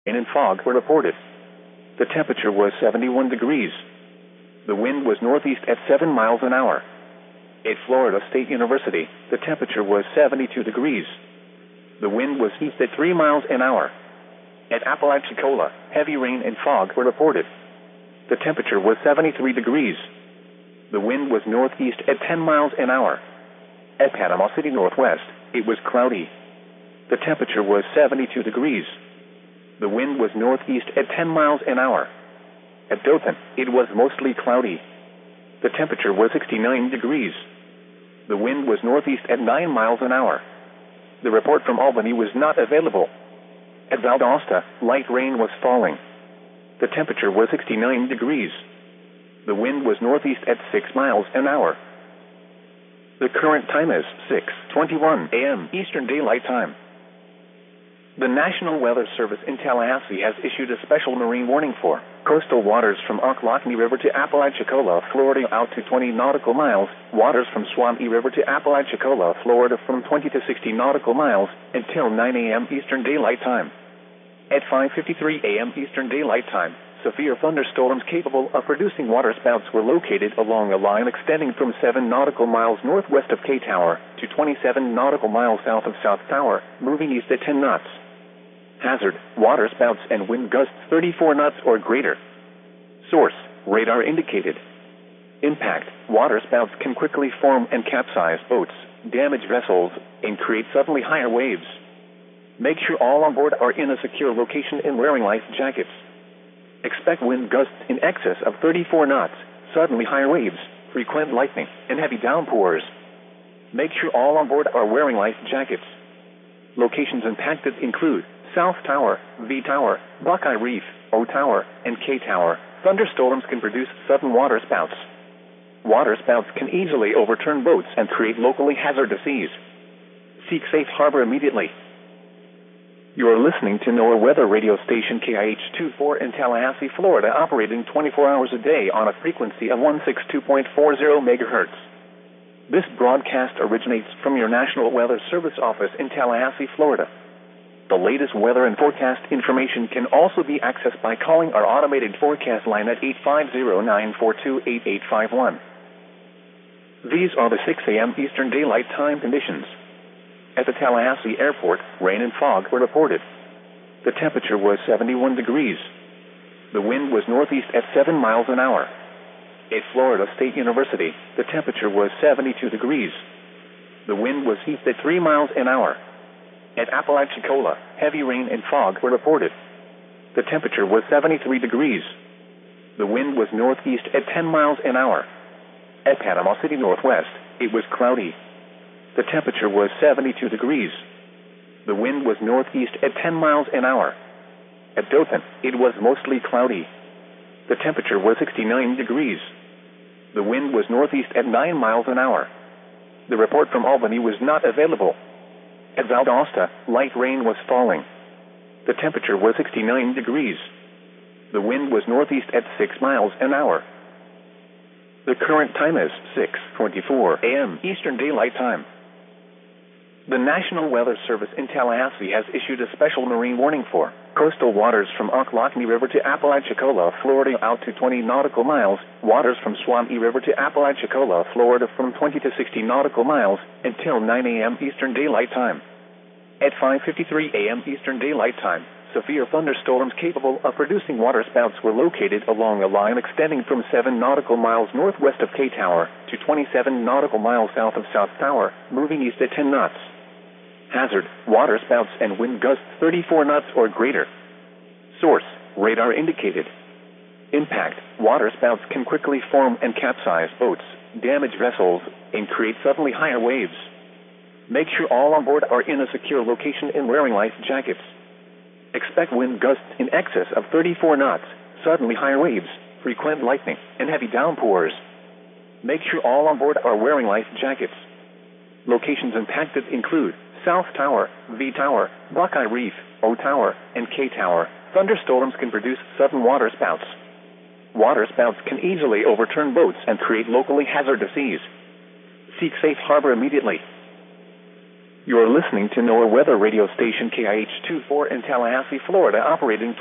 Rain and fog were reported. The temperature was 71 degrees. The wind was northeast at 7 miles an hour. At Florida State University, the temperature was 72 degrees. The wind was east at 3 miles an hour. At Apalachicola, heavy rain and fog were reported. The temperature was 73 degrees. The wind was northeast at 10 miles an hour. At Panama City Northwest, it was cloudy. The temperature was 72 degrees. The wind was northeast at 10 miles an hour. At Dothan, it was mostly cloudy. The temperature was 69 degrees. The wind was northeast at 9 miles an hour. The report from Albany was not available. At Valdosta, light rain was falling. The temperature was 69 degrees. The wind was northeast at 6 miles an hour. The current time is 6:21 a.m. Eastern Daylight Time. The National Weather Service in Tallahassee has issued a special marine warning for coastal waters from Ocklawaha River to Apalachicola, Florida out to 20 nautical miles, waters from Suwannee River to Apalachicola, Florida from 20 to 60 nautical miles, until 9 a.m. Eastern Daylight Time. At 5:53 a.m. Eastern Daylight Time, severe thunderstorms capable of producing waterspouts were located along a line extending from 7 nautical miles northwest of K Tower to 27 nautical miles south of South Tower, moving east at 10 knots. Hazard, waterspouts and wind gusts 34 knots or greater. Source, radar indicated. Impact, waterspouts can quickly form and capsize boats, damage vessels, and create suddenly higher waves. Make sure all on board are in a secure location and wearing life jackets. Expect wind gusts in excess of 34 knots, suddenly higher waves, frequent lightning, and heavy downpours. Make sure all on board are wearing life jackets. Locations impacted include South Tower, V Tower, Buckeye Reef, O Tower, and K Tower. Thunderstorms can produce sudden waterspouts. Waterspouts can easily overturn boats and create locally hazardous seas. Seek safe harbor immediately. You are listening to NOAA weather radio station KIH-24 in Tallahassee, Florida, operating 24 hours a day on a frequency of 162.40 megahertz. This broadcast originates from your National Weather Service office in Tallahassee, Florida. The latest weather and forecast information can also be accessed by calling our automated forecast line at 850-942-8851. These are the 6 a.m. Eastern Daylight Time conditions. At the Tallahassee Airport, rain and fog were reported. The temperature was 71 degrees. The wind was northeast at 7 miles an hour. At Florida State University, the temperature was 72 degrees. The wind was east at 3 miles an hour. At Apalachicola, heavy rain and fog were reported. The temperature was 73 degrees. The wind was northeast at 10 miles an hour. At Panama City Northwest, it was cloudy. The temperature was 72 degrees. The wind was northeast at 10 miles an hour. At Dothan, it was mostly cloudy. The temperature was 69 degrees. The wind was northeast at 9 miles an hour. The report from Albany was not available. At Valdosta, light rain was falling. The temperature was 69 degrees. The wind was northeast at 6 miles an hour. The current time is 6:24 a.m. Eastern Daylight Time. The National Weather Service in Tallahassee has issued a special marine warning for coastal waters from Ocklawaha River to Apalachicola, Florida out to 20 nautical miles, waters from Suwannee River to Apalachicola, Florida from 20 to 60 nautical miles, until 9 a.m. Eastern Daylight Time. At 5:53 a.m. Eastern Daylight Time, severe thunderstorms capable of producing waterspouts were located along a line extending from 7 nautical miles northwest of K Tower to 27 nautical miles south of South Tower, moving east at 10 knots. Hazard, waterspouts and wind gusts 34 knots or greater. Source, radar indicated. Impact, waterspouts can quickly form and capsize boats, damage vessels, and create suddenly higher waves. Make sure all on board are in a secure location and wearing life jackets. Expect wind gusts in excess of 34 knots, suddenly higher waves, frequent lightning, and heavy downpours. Make sure all on board are wearing life jackets. Locations impacted include South Tower, V Tower, Buckeye Reef, O Tower, and K Tower. Thunderstorms can produce sudden waterspouts. Waterspouts can easily overturn boats and create locally hazardous seas. Seek safe harbor immediately. You're listening to NOAA weather radio station KIH24 in Tallahassee, Florida, operating